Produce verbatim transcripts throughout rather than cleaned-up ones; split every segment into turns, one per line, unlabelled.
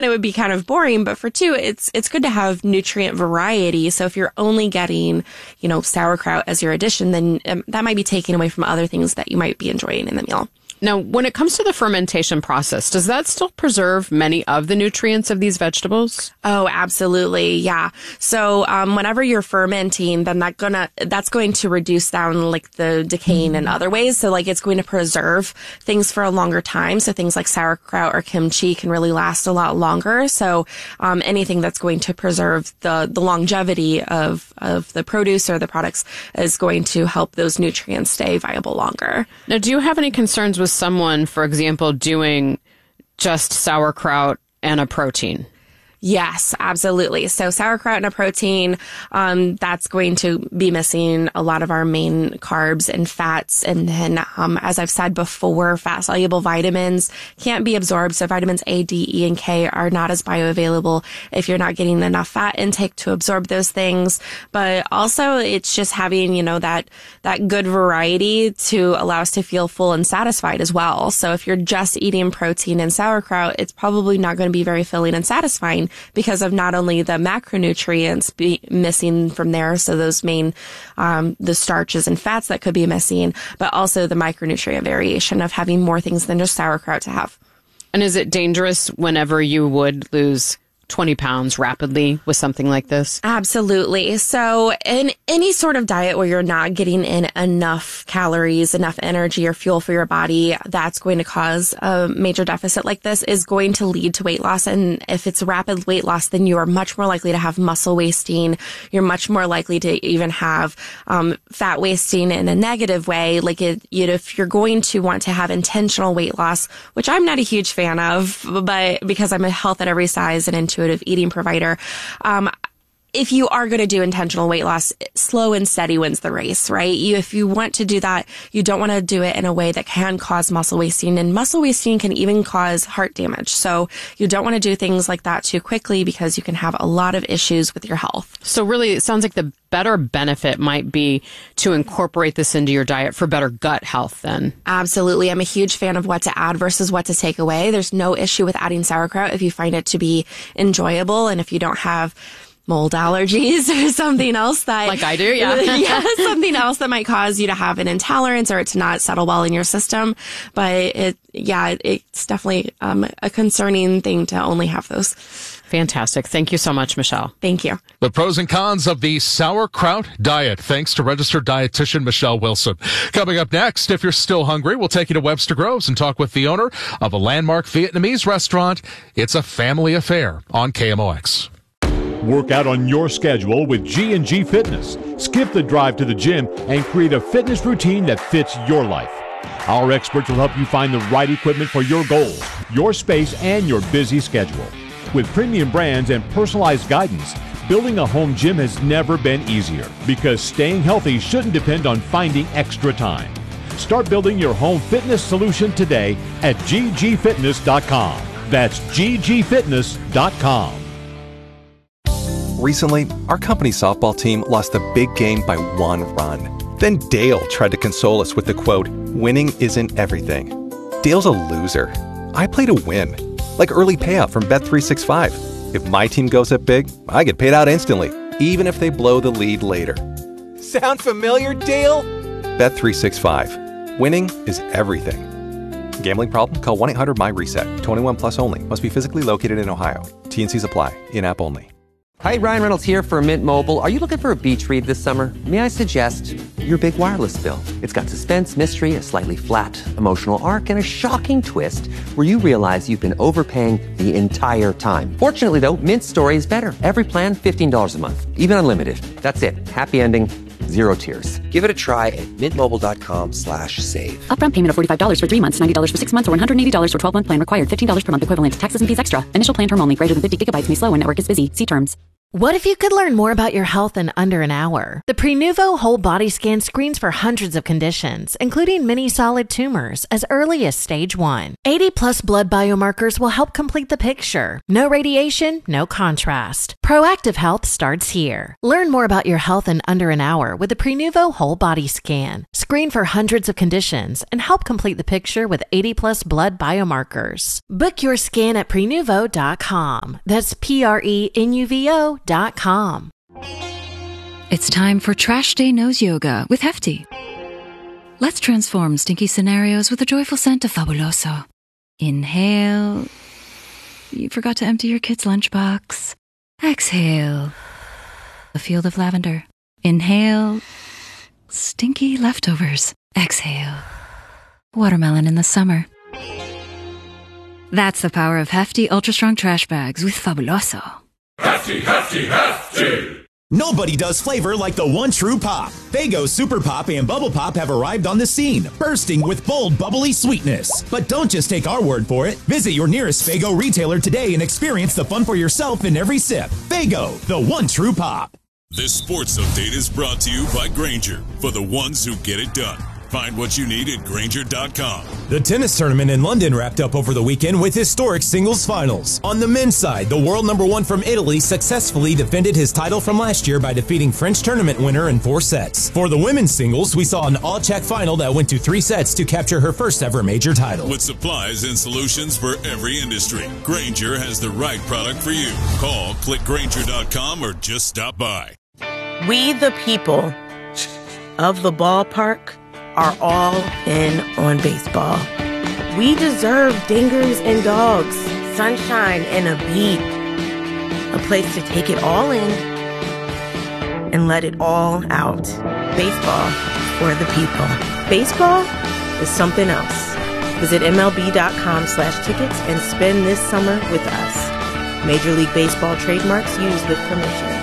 it would be kind of boring. But for two, it's it's good to have nutrient variety. So if you're only getting, you know, sauerkraut as your addition, then um, that might be taken away from other things that you might be enjoying in the meal.
Now, when it comes to the fermentation process, does that still preserve many of the nutrients of these vegetables?
Oh, absolutely. Yeah. So, um, whenever you're fermenting, then that gonna, that's going to reduce down like the decaying in other ways. So like it's going to preserve things for a longer time. So things like sauerkraut or kimchi can really last a lot longer. So, um, anything that's going to preserve the, the longevity of, of the produce or the products is going to help those nutrients stay viable longer.
Now, do you have any concerns with someone, for example, doing just sauerkraut and a protein?
Yes, absolutely. So sauerkraut and a protein, um, that's going to be missing a lot of our main carbs and fats. And then, um, as I've said before, fat-soluble vitamins can't be absorbed. So vitamins A, D, E, and K are not as bioavailable if you're not getting enough fat intake to absorb those things. But also, it's just having, you know, that, that good variety to allow us to feel full and satisfied as well. So if you're just eating protein and sauerkraut, it's probably not going to be very filling and satisfying, because of not only the macronutrients be missing from there, so those main, um, the starches and fats that could be missing, but also the micronutrient variation of having more things than just sauerkraut to have.
And is it dangerous whenever you would lose twenty pounds rapidly with something like this?
Absolutely. So in any sort of diet where you're not getting in enough calories, enough energy or fuel for your body, that's going to cause a major deficit like this is going to lead to weight loss. And if it's rapid weight loss, then you are much more likely to have muscle wasting. You're much more likely to even have um, fat wasting in a negative way. Like it, you know, if you're going to want to have intentional weight loss, which I'm not a huge fan of, but because I'm a health at every size and intuitive eating provider, um, if you are going to do intentional weight loss, slow and steady wins the race, right? You, if you want to do that, you don't want to do it in a way that can cause muscle wasting, and muscle wasting can even cause heart damage. So you don't want to do things like that too quickly, because you can have a lot of issues with your health.
So really, it sounds like the better benefit might be to incorporate this into your diet for better gut health then.
Absolutely. I'm a huge fan of what to add versus what to take away. There's no issue with adding sauerkraut if you find it to be enjoyable, and if you don't have mold allergies or something else that
like I do, yeah.
yeah, something else that might cause you to have an intolerance or it to not settle well in your system. But it, yeah, it's definitely um, a concerning thing to only have those.
Fantastic. Thank you so much, Michelle.
Thank you.
The pros and cons of the sauerkraut diet, thanks to registered dietitian Michelle Wilson. Coming up next, if you're still hungry, we'll take you to Webster Groves and talk with the owner of a landmark Vietnamese restaurant. It's a family affair on K M O X.
Work out on your schedule with G and G Fitness. Skip the drive to the gym and create a fitness routine that fits your life. Our experts will help you find the right equipment for your goals, your space, and your busy schedule. With premium brands and personalized guidance, building a home gym has never been easier, because staying healthy shouldn't depend on finding extra time. Start building your home fitness solution today at G G fitness dot com. That's G G fitness dot com.
Recently, our company softball team lost a big game by one run. Then Dale tried to console us with the quote, "Winning isn't everything." Dale's a loser. I play to win, like early payout from Bet three sixty-five. If my team goes up big, I get paid out instantly, even if they blow the lead later. Sound familiar, Dale? Bet three sixty-five. Winning is everything. Gambling problem? Call one eight hundred M Y RESET. twenty-one plus only. Must be physically located in Ohio. T and Cs apply. In-app only.
Hi, Ryan Reynolds here for Mint Mobile. Are you looking for a beach read this summer? May I suggest your big wireless bill? It's got suspense, mystery, a slightly flat emotional arc, and a shocking twist where you realize you've been overpaying the entire time. Fortunately, though, Mint's story is better. Every plan, fifteen dollars a month, even unlimited. That's it. Happy ending, zero tears.
Give it a try at mintmobile.com slash save.
Upfront payment of forty-five dollars for three months, ninety dollars for six months, or one hundred eighty dollars for twelve-month plan required. fifteen dollars per month equivalent. Taxes and fees extra. Initial plan term only. Greater than fifty gigabytes may slow when network is busy. See terms.
What if you could learn more about your health in under an hour? The Prenuvo Whole Body Scan screens for hundreds of conditions, including many solid tumors, as early as stage one. eighty plus blood biomarkers will help complete the picture. No radiation, no contrast. Proactive health starts here. Learn more about your health in under an hour with the Prenuvo Whole Body Scan. Screen for hundreds of conditions and help complete the picture with eighty plus blood biomarkers. Book your scan at prenuvo dot com. That's P R E N U V O dot com.
It's time for Trash Day Nose Yoga with Hefty. Let's transform stinky scenarios with a joyful scent of Fabuloso. Inhale. You forgot to empty your kid's lunchbox. Exhale. A field of lavender. Inhale. Stinky leftovers. Exhale. Watermelon in the summer. That's the power of Hefty Ultra Strong Trash Bags with Fabuloso.
Hefty, hefty, hefty! Nobody does flavor like the one true pop. Faygo Super Pop and Bubble Pop have arrived on the scene, bursting with bold, bubbly sweetness. But don't just take our word for it. Visit your nearest Faygo retailer today and experience the fun for yourself in every sip. Faygo, the one true pop.
This sports update is brought to you by Grainger, for the ones who get it done. Find what you need at Grainger dot com.
The tennis tournament in London wrapped up over the weekend with historic singles finals. On the men's side, the world number one from Italy successfully defended his title from last year by defeating French tournament winner in four sets. For the women's singles, we saw an all-check final that went to three sets to capture her first ever major title.
With supplies and solutions for every industry, Grainger has the right product for you. Call, click Grainger dot com, or just stop by.
We the people of the ballpark are all in on baseball. We deserve dingers and dogs, sunshine and a beat, a place to take it all in and let it all out. Baseball for the people. Baseball is something else. Visit M L B dot com slash tickets and spend this summer with us. Major League Baseball trademarks used with permission.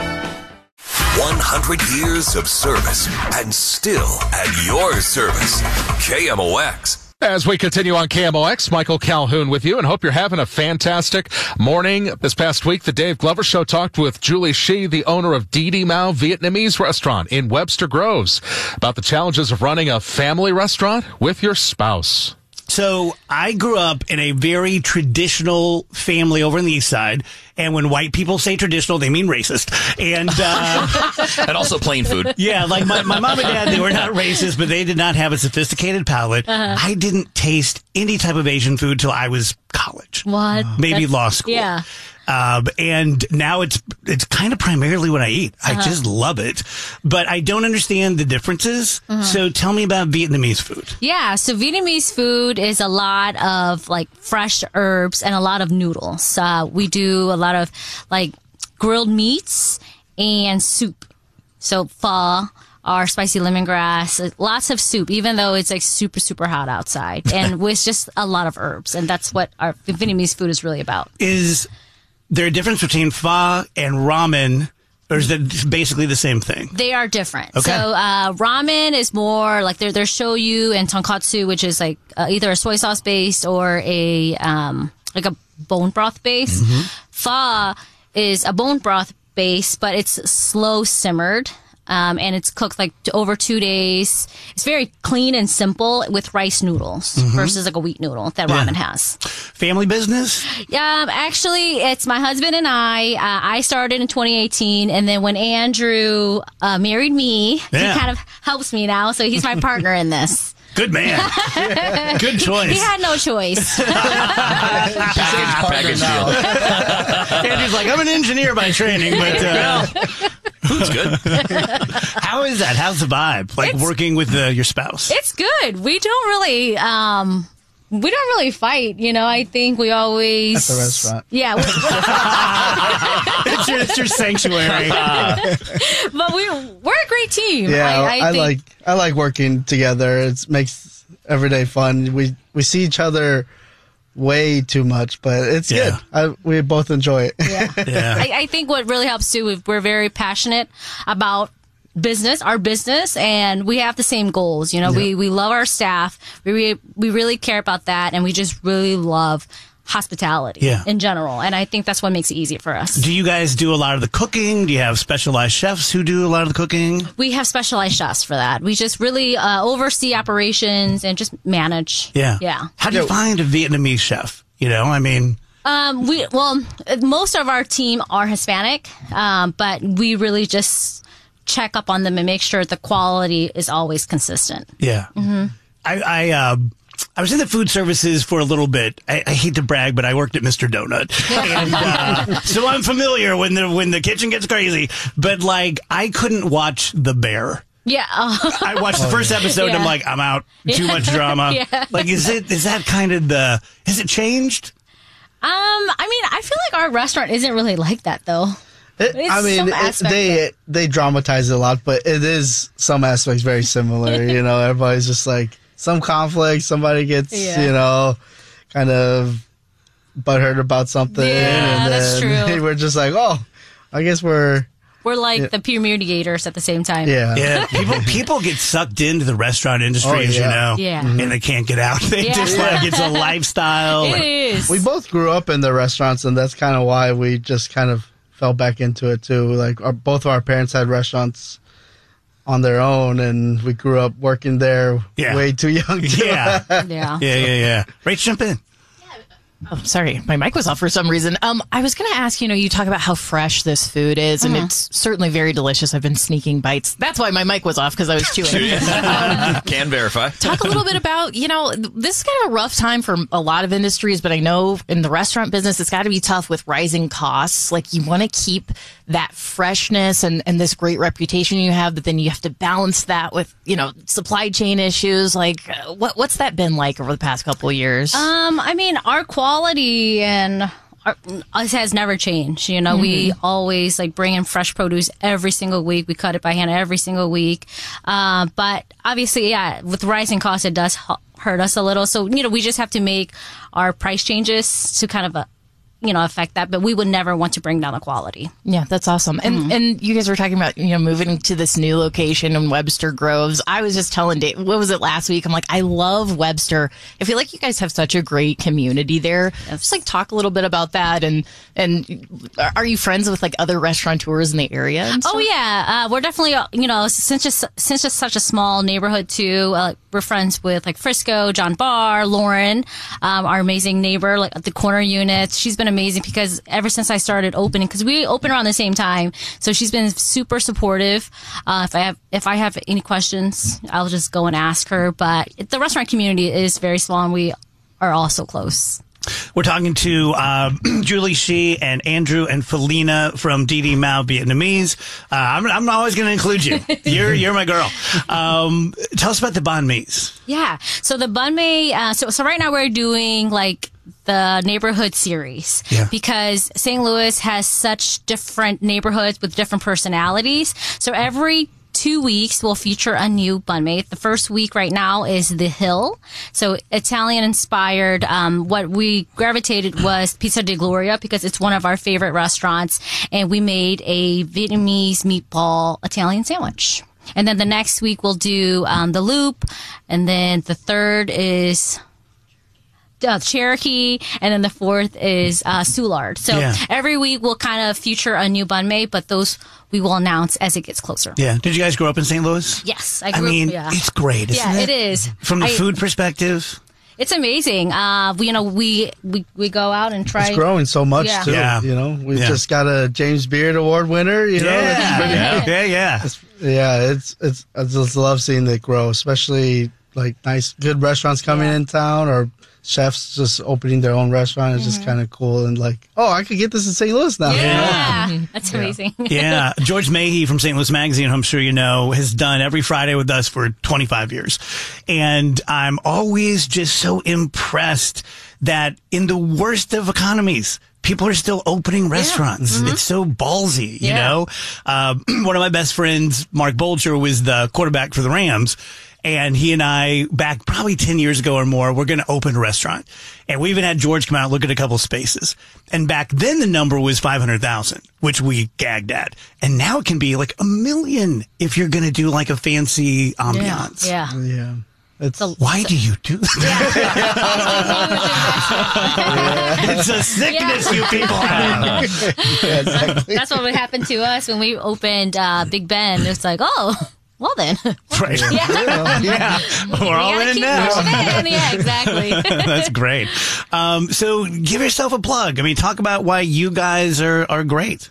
one hundred years of service and still at your service. K M O X.
As we continue on K M O X, Michael Calhoun with you, and hope you're having a fantastic morning. This past week, the Dave Glover Show talked with Julie Shi, the owner of Didi Mao Vietnamese restaurant in Webster Groves, about the challenges of running a family restaurant with your spouse.
So I grew up in a very traditional family over on the east side. And when white people say traditional, they mean racist. And, uh,
and also plain food.
Yeah. Like my, my mom and dad, they were not racist, but they did not have a sophisticated palate. Uh-huh. I didn't taste any type of Asian food till I was college.
What?
Maybe
That's,
law school.
Yeah.
Um, and now it's it's kind of primarily what I eat. Uh-huh. I just love it. But I don't understand the differences. Uh-huh. So tell me about Vietnamese food.
Yeah, so Vietnamese food is a lot of like fresh herbs and a lot of noodles. Uh, we do a lot of like grilled meats and soup. So pho, our spicy lemongrass, lots of soup, even though it's like super, super hot outside. And with just a lot of herbs. And that's what our Vietnamese food is really about.
Is there a difference between pho and ramen, or is that basically the same thing?
They are different.
Okay.
So uh, ramen is more like there's there's shoyu and tonkatsu, which is like uh, either a soy sauce based or a um, like a bone broth base. Mm-hmm. Pho is a bone broth base, but it's slow simmered. Um, and it's cooked like over two days. It's very clean and simple with rice noodles mm-hmm. versus like a wheat noodle that ramen yeah. has.
Family business?
Yeah, um, actually, it's my husband and I. Uh, I started in twenty eighteen, and then when Andrew uh, married me, yeah. he kind of helps me now, so he's my partner in this.
Good man. Good choice.
He had no choice.
Package, package deal.
Andrew's like, I'm an engineer by training, but uh,
food's good.
How is that? How's the vibe? Like it's, working with uh, your spouse?
It's good. We don't really, um, we don't really fight. You know, I think we always
at the restaurant.
Yeah,
it's, your, it's your sanctuary.
But we we're a great team.
Yeah,
I, I,
I
think.
like I like working together. It makes every day fun. We we see each other way too much, but it's yeah. good. I, we both enjoy it.
Yeah, yeah. I, I think what really helps too is we're very passionate about business, our business, and we have the same goals. You know, yep. we we love our staff. We re, we really care about that, and we just really love hospitality
Yeah.
in general. And I think that's what makes it easy for us.
Do you guys do a lot of the cooking? Do you have specialized chefs who do a lot of the cooking?
We have specialized chefs for that. We just really uh, oversee operations and just manage.
Yeah.
Yeah.
How do you find a Vietnamese chef? You know, I mean...
Um, we well, most of our team are Hispanic, um, but we really just check up on them and make sure the quality is always consistent.
Yeah.
Mm-hmm.
I I, uh, I was in the food services for a little bit. I, I hate to brag, but I worked at Mister Donut, and uh, so I'm familiar when the when the kitchen gets crazy. But like, I couldn't watch The Bear.
Yeah.
I watched the first episode
Yeah.
and I'm like, I'm out. Too much drama.
Yeah.
Like, is it is that kind of the? Has it changed?
Um, I mean, I feel like our restaurant isn't really like that, though.
It,
It's
I mean,
some
it,
aspect
they they dramatize it a lot, but it is some aspects very similar. You know, everybody's just like some conflict. Somebody gets,
Yeah.
you know, kind of butthurt about something,
Yeah,
and
that's
then
true.
we're just like, oh, I guess we're
We're like
Yeah.
the peer mediators at the same time.
Yeah, people people get sucked into the restaurant industry,
Oh,
as you
yeah.
know,
Yeah.
and they can't get out. They
Yeah.
just like it's a lifestyle.
It is.
We both grew up in the restaurants, and that's kind of why we just kind of fell back into it too. Like our, both of our parents had restaurants on their own, and we grew up working there
Yeah.
way too young. To
Yeah.
Yeah.
Yeah, yeah, yeah. Rach, jump in.
Oh, sorry, my mic was off for some reason. Um, I was going to ask, you know, you talk about how fresh this food is, and
Mhm.
it's certainly very delicious. I've been sneaking bites. That's why my mic was off, because I was chewing. Um,
Can verify.
Talk a little bit about, you know, this is kind of a rough time for a lot of industries, but I know in the restaurant business, it's got to be tough with rising costs. Like, you want to keep that freshness and, and this great reputation you have, but then you have to balance that with, you know, supply chain issues. Like, uh, what what's that been like over the past couple of years?
Um, I mean, our quality and our, us has never changed. You know, we always like bring in fresh produce every single week. We cut it by hand every single week. Um, but obviously, yeah, with rising costs, it does hu- hurt us a little. So, you know, we just have to make our price changes to kind of, uh, you know, affect that. But we would never want to bring down the quality.
Yeah, that's awesome. And and you guys were talking about, you know, moving to this new location in Webster Groves. I was just telling Dave, what was it last week? I'm like, I love Webster. I feel like you guys have such a great community there. Just like talk a little bit about that. And and are you friends with like other restaurateurs in the area? and
Oh
stuff?
yeah, uh, we're definitely uh, you know since just since it's such a small neighborhood too. Uh, we're friends with like Frisco, John Barr, Lauren, um, our amazing neighbor, like at the corner units. She's been amazing because ever since I started opening, because we open around the same time, so she's been super supportive. Uh, if I have if I have any questions, I'll just go and ask her. But the restaurant community is very small, and we are all so close.
We're talking to uh, Julie Shi and Andrew and Felina from D D Mao Vietnamese. Uh, I'm, I'm always going to include you. You're you're my girl. Um, tell us about the banh mi's.
Yeah. So the banh mi, uh, so, so right now we're doing like the neighborhood series
Yeah.
because Saint Louis has such different neighborhoods with different personalities. So every two weeks we'll feature a new banh mi. The first week right now is The Hill. So Italian inspired. Um, what we gravitated was Pizza di Gloria because it's one of our favorite restaurants, and we made a Vietnamese meatball Italian sandwich. And then the next week we'll do um, the Loop, and then the third is uh, Cherokee, and then the fourth is uh, Soulard. So
Yeah.
every week we'll kind of feature a new banh mi, but those we will announce as it gets closer.
Yeah. Did you guys grow up in Saint Louis?
Yes, I
I,
grew up-
mean,
yeah.
it's great, isn't
Yeah,
it?
it is.
From the
I-
food perspective.
It's amazing. Uh, we, you know, we, we we go out and try.
It's growing so much
Yeah.
too.
Yeah.
You know, we
Yeah.
just got a James Beard Award winner. You know,
Yeah.
It's pretty-
Yeah. Yeah, yeah.
It's, yeah, it's it's. I just love seeing it grow, especially like nice, good restaurants coming in town or chefs just opening their own restaurant. It's just kind of cool and like, oh, I could get this in Saint Louis now.
Yeah, that's amazing.
Yeah, George Mahey from Saint Louis Magazine, who I'm sure you know, has done Every Friday with us for twenty-five years. And I'm always just so impressed that in the worst of economies, people are still opening restaurants.
Mhm.
It's so ballsy, you
Yeah.
know? Uh, one of my best friends, Mark Bolger, was the quarterback for the Rams. And he and I, back probably ten years ago or more, we're going to open a restaurant. And we even had George come out and look at a couple spaces. And back then the number was five hundred thousand, which we gagged at. And now it can be like a million if you're going to do like a fancy ambiance.
Yeah.
Yeah. It's
Why do you do that? It's a sickness you people have.
Yeah, exactly.
That's what would happen to us when we opened uh, Big Ben. It's like, oh, well then.
Right.
Yeah.
Yeah. We're all in it now.
Yeah, exactly.
That's great. Um, so give yourself a plug. I mean, talk about why you guys are, are great.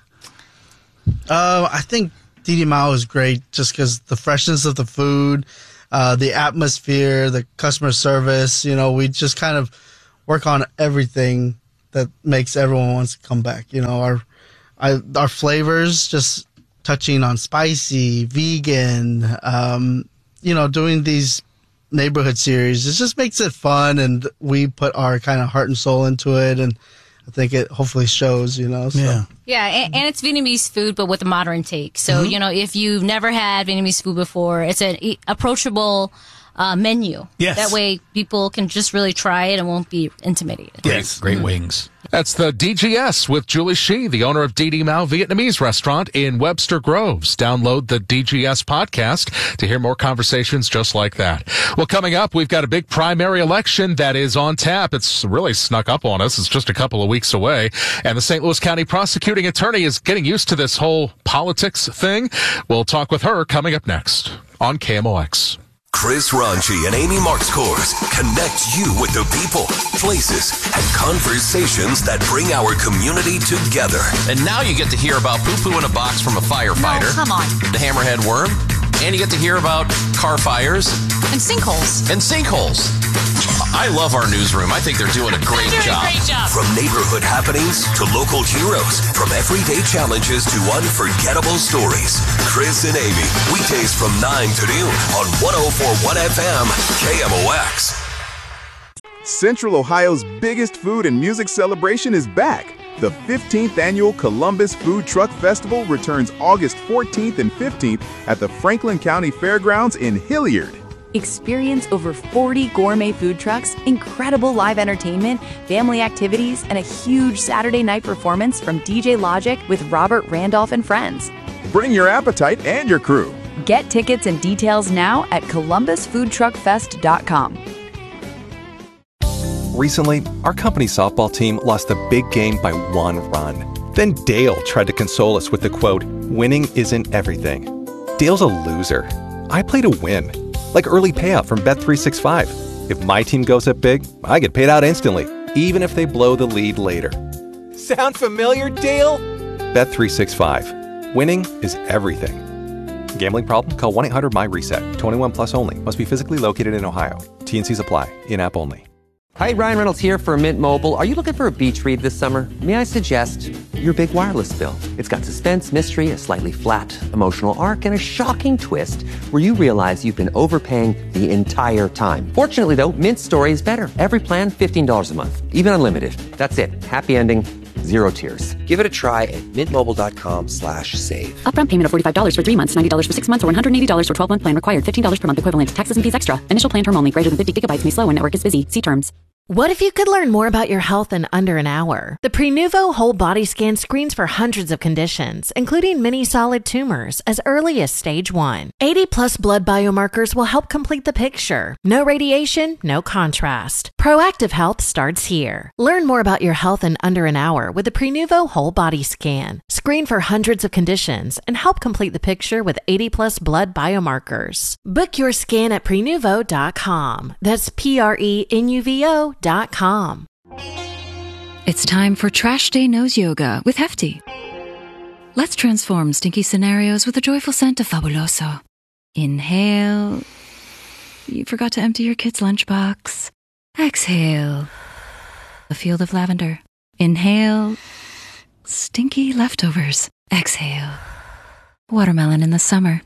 Uh, I think Didi Mao is great just because the freshness of the food, uh, the atmosphere, the customer service. You know, we just kind of work on everything that makes everyone wants to come back. You know, our I, our flavors, just touching on spicy, vegan. Um, you know, doing these neighborhood series, it just makes it fun, and we put our kind of heart and soul into it, and I think it hopefully shows, you know. So.
Yeah.
Yeah, and, and it's Vietnamese food, but with a modern take. So,
Mhm.
you know, if you've never had Vietnamese food before, it's an e- approachable uh, menu.
Yes.
That way people can just really try it and won't be intimidated.
Yes. Great wings. That's the D G S with Julie Shi, the owner of Didi Mao Vietnamese restaurant in Webster Groves. Download the D G S podcast to hear more conversations just like that. Well, coming up, we've got a big primary election that is on tap. It's really snuck up on us. It's just a couple of weeks away. And the Saint Louis County prosecuting attorney is getting used to this whole politics thing. We'll talk with her coming up next on K M O X.
Chris Ranchi and Amy Markscourse connect you with the people, places, and conversations that bring our community together.
And now you get to hear about poo-poo in a box from a firefighter.
No, come on.
The hammerhead worm. And you get to hear about car fires.
And sinkholes.
And sinkholes. I love our newsroom. I think they're doing a great
They're doing
job.
a great job.
From neighborhood happenings to local heroes, from everyday challenges to unforgettable stories. Chris and Amy, weekdays from nine to noon on one oh four point one F M, K M O X.
Central Ohio's biggest food and music celebration is back. The fifteenth Annual Columbus Food Truck Festival returns August fourteenth and fifteenth at the Franklin County Fairgrounds in Hilliard.
Experience over forty gourmet food trucks, incredible live entertainment, family activities, and a huge Saturday night performance from D J Logic with Robert Randolph and friends.
Bring your appetite and your crew.
Get tickets and details now at columbus food truck fest dot com.
Recently, our company softball team lost a big game by one run. Then Dale tried to console us with the quote, "Winning isn't everything." Dale's a loser. I play to win. Like early payout from Bet three sixty-five. If my team goes up big, I get paid out instantly, even if they blow the lead later. Sound familiar, Dale? Bet three sixty-five. Winning is everything. Gambling problem? Call one eight hundred M Y reset. twenty-one plus only. Must be physically located in Ohio. T and Cs apply. In-app only.
Hi, Ryan Reynolds here for Mint Mobile. Are you looking for a beach read this summer? May I suggest your big wireless bill? It's got suspense, mystery, a slightly flat, emotional arc, and a shocking twist where you realize you've been overpaying the entire time. Fortunately, though, Mint's story is better. Every plan, fifteen dollars a month. Even unlimited. That's it. Happy ending. Zero tears.
Give it a try at mintmobile.com slash save.
Upfront payment of forty-five dollars for three months, ninety dollars for six months, or one hundred eighty dollars for twelve-month plan required. fifteen dollars per month equivalent. Taxes and fees extra. Initial plan term only. Greater than fifty gigabytes may slow when network is busy. See terms.
What if you could learn more about your health in under an hour? The Prenuvo Whole Body Scan screens for hundreds of conditions, including many solid tumors, as early as stage one. eighty plus blood biomarkers will help complete the picture. No radiation, no contrast. Proactive health starts here. Learn more about your health in under an hour with the Prenuvo Whole Body Scan. Screen for hundreds of conditions and help complete the picture with eighty plus blood biomarkers. Book your scan at prenuvo dot com. That's P R E N U V O dot com.
It's time for Trash Day Nose Yoga with Hefty. Let's transform stinky scenarios with a joyful scent of Fabuloso. Inhale. You forgot to empty your kid's lunchbox. Exhale. A field of lavender. Inhale. Stinky leftovers. Exhale. Watermelon in the summer.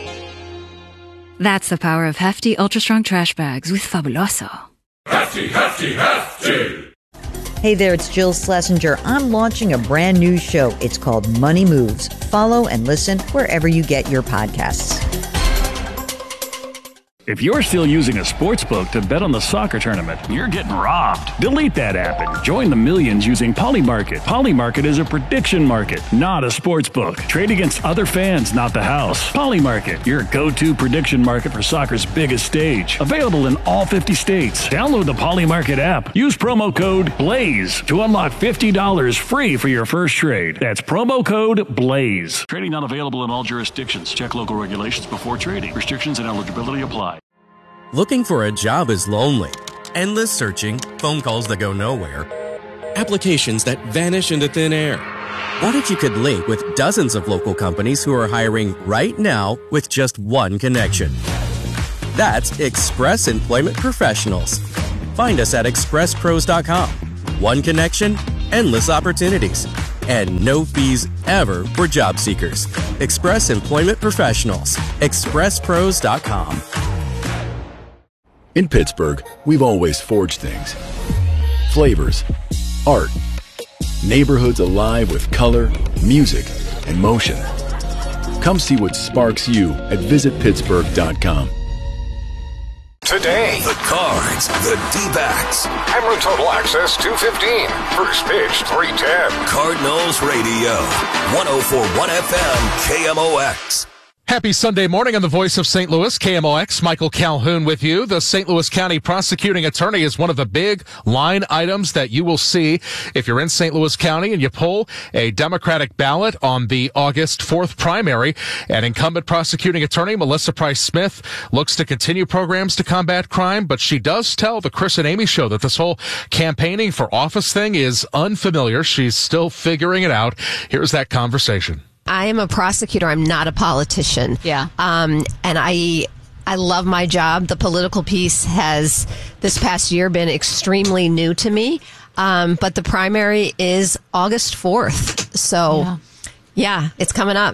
That's the power of Hefty Ultra Strong Trash Bags with Fabuloso.
Hefty, hefty, hefty.
Hey there, it's Jill Schlesinger. I'm launching a brand new show. It's called Money Moves. Follow and listen wherever you get your podcasts.
If you're still using a sports book to bet on the soccer tournament, you're getting robbed. Delete that app and join the millions using Polymarket. Polymarket is a prediction market, not a sports book. Trade against other fans, not the house. Polymarket, your go-to prediction market for soccer's biggest stage. Available in all fifty states. Download the Polymarket app. Use promo code BLAZE to unlock fifty dollars free for your first trade. That's promo code BLAZE. Trading not available in all jurisdictions. Check local regulations before trading. Restrictions and eligibility apply.
Looking for a job is lonely. Endless searching, phone calls that go nowhere, applications that vanish into thin air. What if you could link with dozens of local companies who are hiring right now with just one connection? That's Express Employment Professionals. Find us at express pros dot com. One connection, endless opportunities, and no fees ever for job seekers. Express Employment Professionals. express pros dot com.
In Pittsburgh, we've always forged things. Flavors, art, neighborhoods alive with color, music, and motion. Come see what sparks you at visit pittsburgh dot com.
Today, the Cards, the D-backs. Hammer Total Access two fifteen. First pitch three ten. Cardinals Radio. one oh four point one F M K M O X.
Happy Sunday morning on the Voice of Saint Louis, K M O X. Michael Calhoun with you. The Saint Louis County Prosecuting Attorney is one of the big line items that you will see if you're in Saint Louis County and you pull a Democratic ballot on the August fourth primary. And incumbent Prosecuting Attorney Melissa Price Smith looks to continue programs to combat crime, but she does tell the Chris and Amy show that this whole campaigning for office thing is unfamiliar. She's still figuring it out. Here's that conversation.
I am a prosecutor. I'm not a politician.
Yeah.
Um, and I, I love my job. The political piece has this past year been extremely new to me. Um, but the primary is August fourth. So yeah, yeah it's coming up.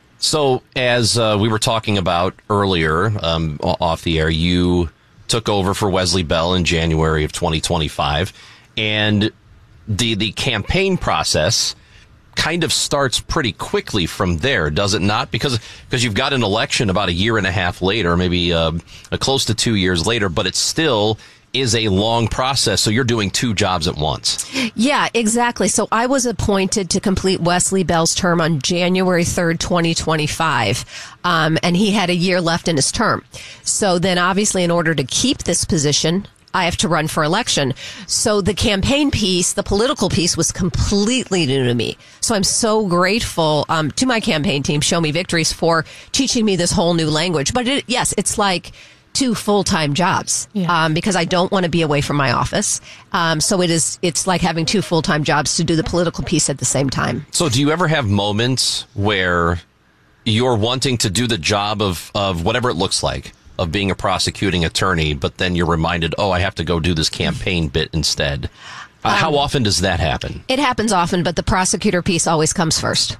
So as uh, we were talking about earlier, um, off the air, you took over for Wesley Bell in January of twenty twenty-five, and the the campaign process kind of starts pretty quickly from there, does it not? Because because you've got an election about a year and a half later, maybe uh, close to two years later, but it still is a long process. So you're doing two jobs at once.
Yeah, exactly. So I was appointed to complete Wesley Bell's term on January third, twenty twenty-five. Um, and he had a year left in his term. So then obviously in order to keep this position, I have to run for election. So the campaign piece, the political piece, was completely new to me. So I'm so grateful um, to my campaign team, Show Me Victories, for teaching me this whole new language. But it, yes, it's like two full-time jobs yeah. um, because I don't want to be away from my office. Um, so it is. It's like having two full-time jobs to do the political piece at the same time.
So do you ever have moments where you're wanting to do the job of, of whatever it looks like, of being a prosecuting attorney, but then you're reminded, oh, I have to go do this campaign bit instead? Uh, um, how often does that happen?
It happens often, but the prosecutor piece always comes first.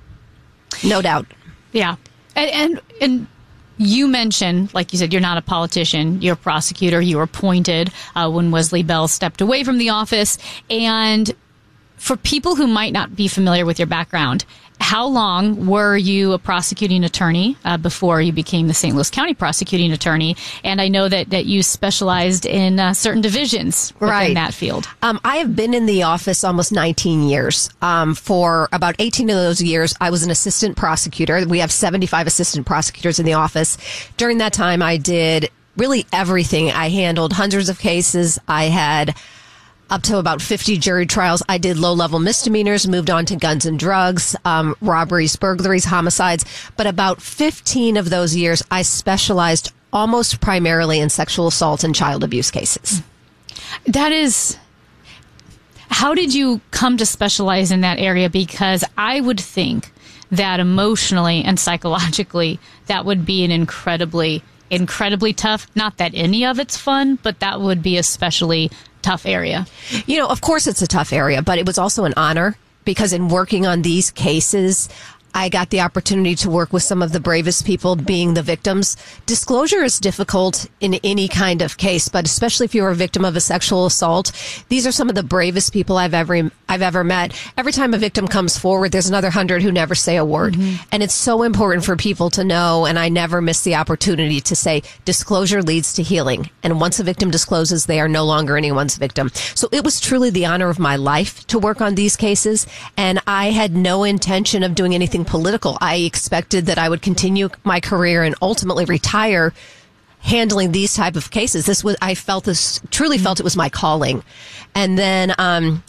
No doubt.
Yeah. And, and, and you mentioned, like you said, you're not a politician. You're a prosecutor. You were appointed uh, when Wesley Bell stepped away from the office. And for people who might not be familiar with your background, how long were you a prosecuting attorney uh, before you became the Saint Louis County prosecuting attorney? And I know that, that you specialized in uh, certain divisions within
right.
that field.
Um, I have been in the office almost nineteen years. Um, for about eighteen of those years, I was an assistant prosecutor. We have seventy-five assistant prosecutors in the office. During that time, I did really everything. I handled hundreds of cases. I had up to about fifty jury trials. I did low-level misdemeanors, moved on to guns and drugs, um, robberies, burglaries, homicides. But about fifteen of those years, I specialized almost primarily in sexual assault and child abuse cases.
That is... How did you come to specialize in that area? Because I would think that emotionally and psychologically, that would be an incredibly, incredibly tough, not that any of it's fun, but that would be especially tough area.
You know, of course it's a tough area, but it was also an honor because in working on these cases, I got the opportunity to work with some of the bravest people, being the victims. Disclosure is difficult in any kind of case, but especially if you're a victim of a sexual assault. These are some of the bravest people I've ever I've ever met. Every time a victim comes forward, there's another hundred who never say a word. Mm-hmm. And it's so important for people to know, and I never miss the opportunity to say disclosure leads to healing. And once a victim discloses, they are no longer anyone's victim. So it was truly the honor of my life to work on these cases, and I had no intention of doing anything political. I expected that I would continue my career and ultimately retire handling these type of cases. This was, I felt this, truly felt it was my calling. And then, um,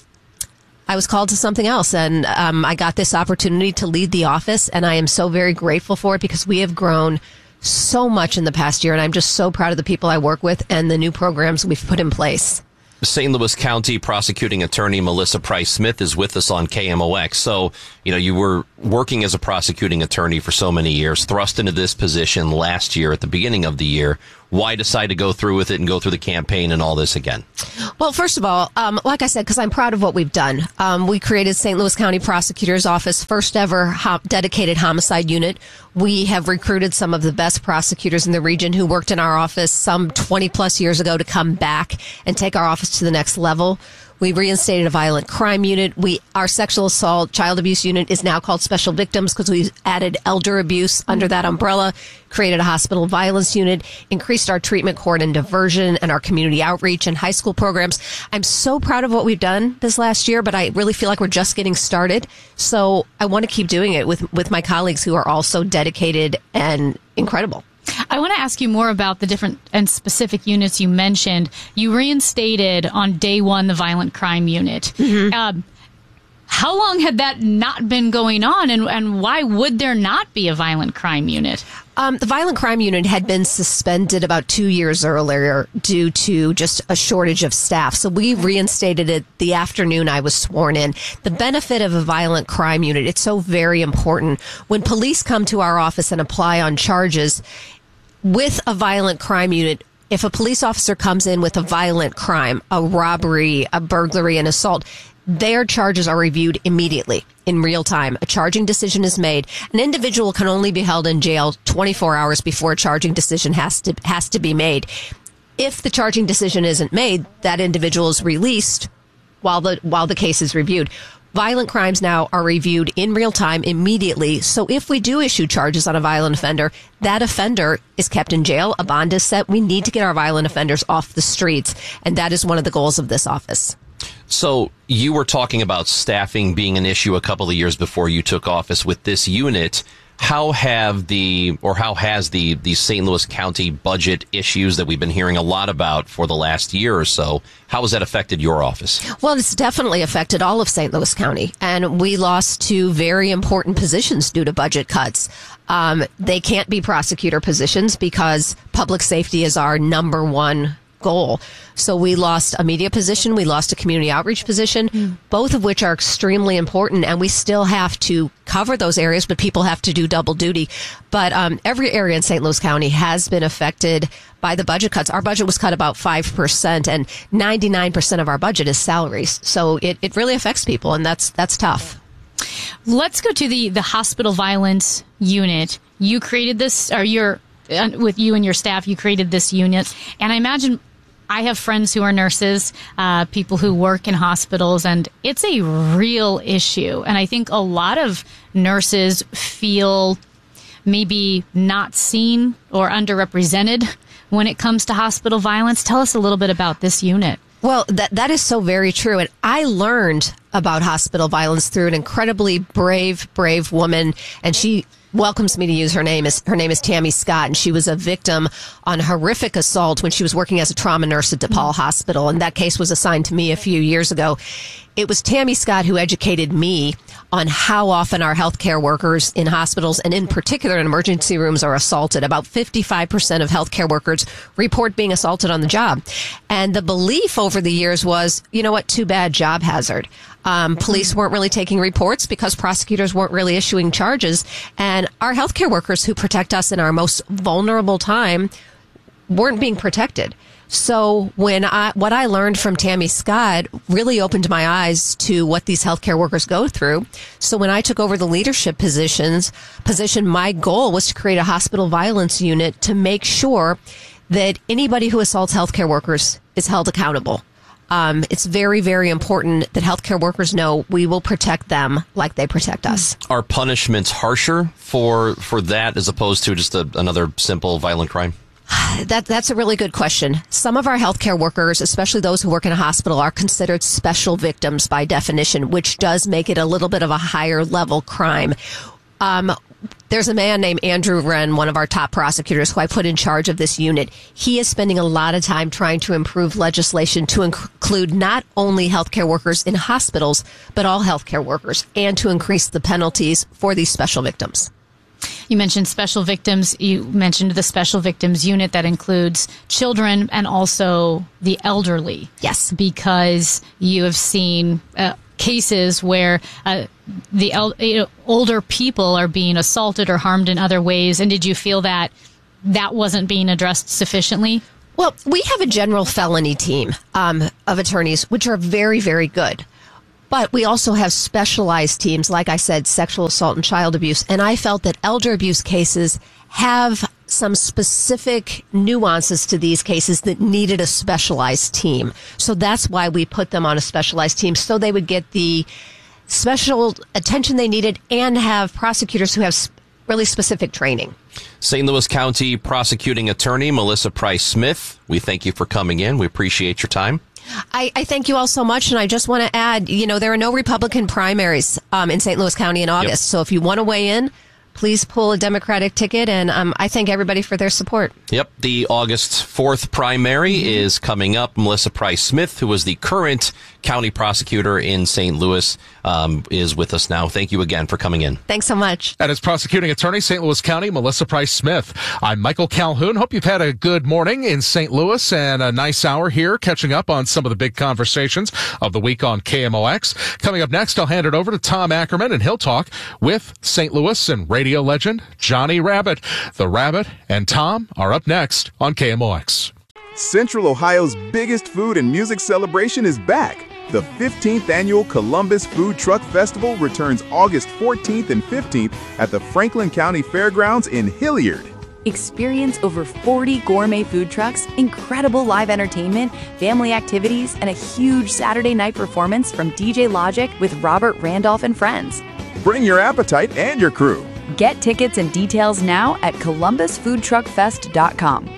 I was called to something else, and um, I got this opportunity to lead the office, and I am so very grateful for it because we have grown so much in the past year, and I'm just so proud of the people I work with and the new programs we've put in place.
Saint Louis County prosecuting attorney Melissa Price Smith is with us on K M O X. So, you know, you were working as a prosecuting attorney for so many years, thrust into this position last year at the beginning of the year. Why decide to go through with it and go through the campaign and all this again?
Well, first of all, um, like I said, because I'm proud of what we've done. Um, we created Saint Louis County Prosecutor's Office, first ever ho- dedicated homicide unit. We have recruited some of the best prosecutors in the region who worked in our office some twenty plus years ago to come back and take our office to the next level. We reinstated a violent crime unit. We, our sexual assault, child abuse unit is now called special victims because we added elder abuse under that umbrella, created a hospital violence unit, increased our treatment court and diversion and our community outreach and high school programs. I'm so proud of what we've done this last year, but I really feel like we're just getting started. So I want to keep doing it with, with my colleagues who are also dedicated and incredible.
I want to ask you more about the different and specific units you mentioned. You reinstated on day one the violent crime unit. Mm-hmm. Um, how long had that not been going on, and, and why would there not be a violent crime unit?
Um, the violent crime unit had been suspended about two years earlier due to just a shortage of staff. So we reinstated it the afternoon I was sworn in. The benefit of a violent crime unit, it's so very important. When police come to our office and apply on charges, with a violent crime unit, if a police officer comes in with a violent crime, a robbery, a burglary, an assault, their charges are reviewed immediately in real time. A charging decision is made. An individual can only be held in jail twenty-four hours before a charging decision has to has to be made. If the charging decision isn't made, that individual is released while the while the case is reviewed. Violent crimes now are reviewed in real time immediately. So if we do issue charges on a violent offender, that offender is kept in jail. A bond is set. We need to get our violent offenders off the streets. And that is one of the goals of this office.
So you were talking about staffing being an issue a couple of years before you took office with this unit. How have the, or how has the, the Saint Louis County budget issues that we've been hearing a lot about for the last year or so, how has that affected your office?
Well, it's definitely affected all of Saint Louis County, and we lost two very important positions due to budget cuts. Um, they can't be prosecutor positions because public safety is our number one goal. So we lost a media position, we lost a community outreach position, mm. both of which are extremely important, and we still have to cover those areas, but people have to do double duty. But um, every area in Saint Louis County has been affected by the budget cuts. Our budget was cut about five percent, and ninety-nine percent of our budget is salaries. So it, it really affects people, and that's that's tough.
Let's go to the, the hospital violence unit. You created this, or you're, uh, with you and your staff, you created this unit, and I imagine I have friends who are nurses, uh, people who work in hospitals, and it's a real issue. And I think a lot of nurses feel maybe not seen or underrepresented when it comes to hospital violence. Tell us a little bit about this unit.
Well, that that is so very true. And I learned about hospital violence through an incredibly brave, brave woman, and she welcomes me to use her name. Is her name is Tammy Scott, and she was a victim on horrific assault when she was working as a trauma nurse at DePaul mm-hmm. Hospital, and that case was assigned to me a few years ago. It was Tammy Scott who educated me on how often our healthcare workers in hospitals, and in particular in emergency rooms, are assaulted. About fifty-five percent of healthcare workers report being assaulted on the job. And the belief over the years was, you know what, too bad, job hazard. Um, police weren't really taking reports because prosecutors weren't really issuing charges. And our healthcare workers who protect us in our most vulnerable time weren't being protected. So when I, what I learned from Tammy Scott really opened my eyes to what these healthcare workers go through. So when I took over the leadership positions, position, my goal was to create a hospital violence unit to make sure that anybody who assaults healthcare workers is held accountable. Um, it's very, very important that healthcare workers know we will protect them like they protect us.
Are punishments harsher for for that as opposed to just a, another simple violent crime?
That that's a really good question. Some of our healthcare workers, especially those who work in a hospital, are considered special victims by definition, which does make it a little bit of a higher level crime. Um, there's a man named Andrew Wren, one of our top prosecutors, who I put in charge of this unit. He is spending a lot of time trying to improve legislation to include not only healthcare workers in hospitals, but all healthcare workers, and to increase the penalties for these special victims.
You mentioned special victims. You mentioned the special victims unit that includes children and also the elderly.
Yes.
Because you have seen uh, cases where uh, the el- you know, older people are being assaulted or harmed in other ways. And did you feel that that wasn't being addressed sufficiently?
Well, we have a general felony team um, of attorneys, which are very, very good. But we also have specialized teams, like I said, sexual assault and child abuse. And I felt that elder abuse cases have some specific nuances to these cases that needed a specialized team. So that's why we put them on a specialized team, so they would get the special attention they needed and have prosecutors who have really specific training.
Saint Louis County Prosecuting Attorney Melissa Price Smith, we thank you for coming in. We appreciate your time.
I, I thank you all so much, and I just want to add, you know, there are no Republican primaries um, in Saint Louis County in August, yep. So if you want to weigh in, please pull a Democratic ticket, and um, I thank everybody for their support.
Yep, the August fourth primary mm-hmm. is coming up. Melissa Price Smith, who was the current county prosecutor in Saint Louis, um, is with us now. Thank you again for coming in.
Thanks so much.
And as prosecuting attorney, Saint Louis County, Melissa Price Smith. I'm Michael Calhoun. Hope you've had a good morning in Saint Louis and a nice hour here catching up on some of the big conversations of the week on K M O X. Coming up next, I'll hand it over to Tom Ackerman, and he'll talk with Saint Louis and radio legend Johnny Rabbit. The Rabbit and Tom are up next on K M O X.
Central Ohio's biggest food and music celebration is back. The fifteenth Annual Columbus Food Truck Festival returns August fourteenth and fifteenth at the Franklin County Fairgrounds in Hilliard.
Experience over forty gourmet food trucks, incredible live entertainment, family activities, and a huge Saturday night performance from D J Logic with Robert Randolph and friends.
Bring your appetite and your crew.
Get tickets and details now at columbus food truck fest dot com.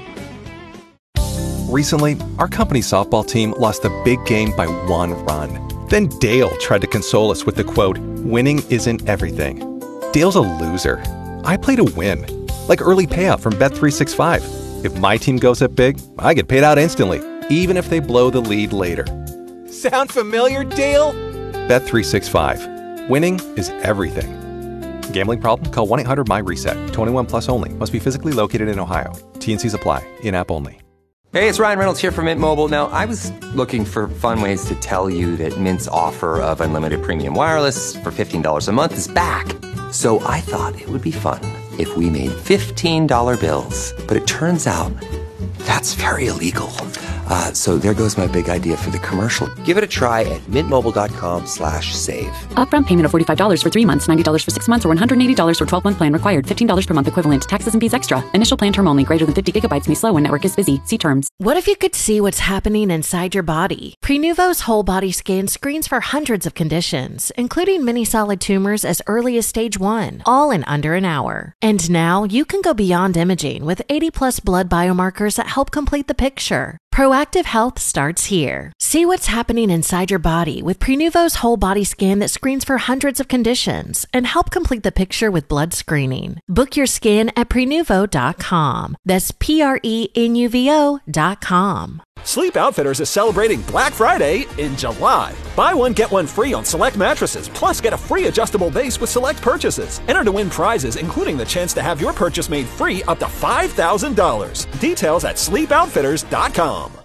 Recently, our company softball team lost a big game by one run. Then Dale tried to console us with the quote, "Winning isn't everything." Dale's a loser. I play to win, like early payout from Bet three sixty-five. If my team goes up big, I get paid out instantly, even if they blow the lead later.
Sound familiar, Dale?
Bet three sixty-five. Winning is everything. Gambling problem? Call one eight hundred M Y RESET. twenty-one plus only. Must be physically located in Ohio. T and Cs apply. In-app only.
Hey, it's Ryan Reynolds here from Mint Mobile. Now, I was looking for fun ways to tell you that Mint's offer of unlimited premium wireless for fifteen dollars a month is back. So I thought it would be fun if we made fifteen dollar bills. But it turns out that's very illegal. Uh, so there goes my big idea for the commercial.
Give it a try at mintmobile.com slash save.
Upfront payment of forty-five dollars for three months, ninety dollars for six months, or one hundred eighty dollars for twelve-month plan required. fifteen dollars per month equivalent. Taxes and fees extra. Initial plan term only. Greater than fifty gigabytes may slow when network is busy. See terms.
What if you could see what's happening inside your body? Prenuvo's whole body scan screens for hundreds of conditions, including many solid tumors as early as stage one, all in under an hour. And now you can go beyond imaging with eighty plus blood biomarkers that help complete the picture. Proactive health starts here. See what's happening inside your body with Prenuvo's whole body scan that screens for hundreds of conditions and help complete the picture with blood screening. Book your scan at prenuvo dot com. That's P R E N U V O dot com.
Sleep Outfitters is celebrating Black Friday in July. Buy one, get one free on select mattresses, plus get a free adjustable base with select purchases. Enter to win prizes, including the chance to have your purchase made free up to five thousand dollars. Details at sleep outfitters dot com.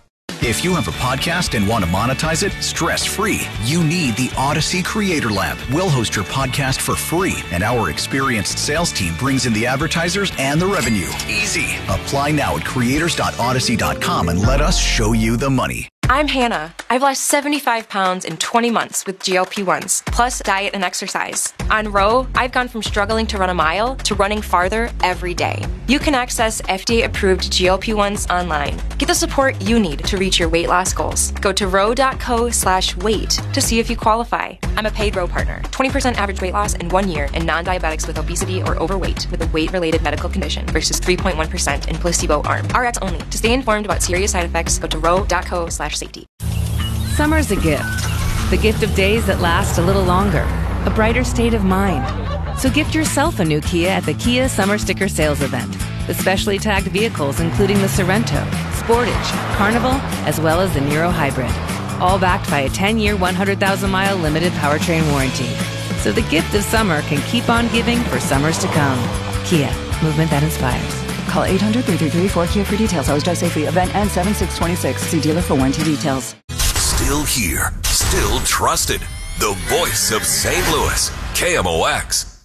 If you have a podcast and want to monetize it stress-free, you need the Odyssey Creator Lab. We'll host your podcast for free, and our experienced sales team brings in the advertisers and the revenue. Easy. Apply now at creators dot odyssey dot com and let us show you the money.
I'm Hannah. I've lost seventy-five pounds in twenty months with G L P ones, plus diet and exercise. On Row, I've gone from struggling to run a mile to running farther every day. You can access F D A-approved G L P ones online. Get the support you need to reach your weight loss goals. Go to row.co slash weight to see if you qualify. I'm a paid Row partner. twenty percent average weight loss in one year in non-diabetics with obesity or overweight with a weight-related medical condition versus three point one percent in placebo arm. R X only. To stay informed about serious side effects, go to row.co slash safety.
Summer's a gift. The gift of days that last a little longer. A brighter state of mind. So gift yourself a new Kia at the Kia Summer Sticker Sales Event. With specially tagged vehicles including the Sorrento, Sportage, Carnival, as well as the Niro Hybrid. All backed by a ten-year, one hundred thousand mile limited powertrain warranty. So the gift of summer can keep on giving for summers to come. Kia, movement that inspires.
Call eight hundred, three three three, four K I A for details. Always drive safely. Event ends seven six twenty-six. See dealer for warranty details.
Still here, still trusted. The voice of Saint Louis, K M O X.